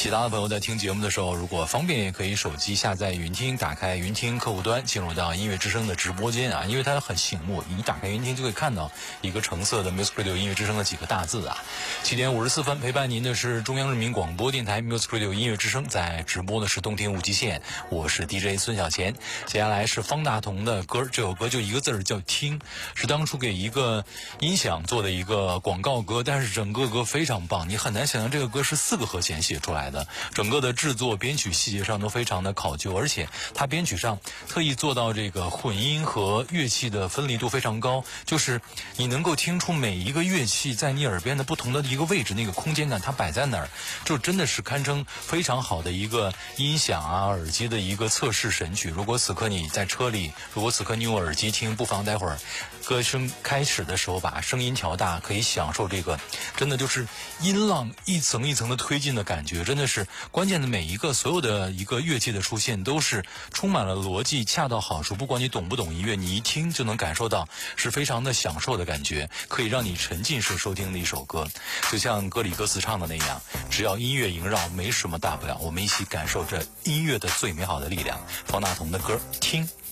其他的朋友在听节目的时候，如果方便也可以手机下载云听，打开云听客户端，进入到音乐之声的直播间啊，因为它很醒目，一打开云听就会看到一个橙色的 Music Radio 音乐之声的几个大字啊。7点54分陪伴您的是中央人民广播电台 Music Radio 音乐之声，在直播的是动听无极限，我是 DJ 孙小贤。接下来是方大同的歌，这首歌就一个字儿叫听，是当初给一个音响做的一个广告歌，但是整个歌非常棒，你很难想象这个歌是4个和弦写出来的，整个的制作编曲细节上都非常的考究，而且它编曲上特意做到这个混音和乐器的分离度非常高，就是你能够听出每一个乐器在你耳边的不同的一个位置，那个空间感它摆在哪儿，就真的是堪称非常好的一个音响啊耳机的一个测试神曲。如果此刻你在车里，如果此刻你用耳机听，不妨待会儿歌声开始的时候把声音调大，可以享受这个真的就是音浪一层一层的推进的感觉，真的是关键的每一个所有的一个乐器的出现都是充满了逻辑，恰到好处，不管你懂不懂音乐，你一听就能感受到是非常的享受的感觉，可以让你沉浸式收听的一首歌，就像歌里歌词唱的那样，只要音乐萦绕没什么大不了，我们一起感受着音乐的最美好的力量。方大同的歌听。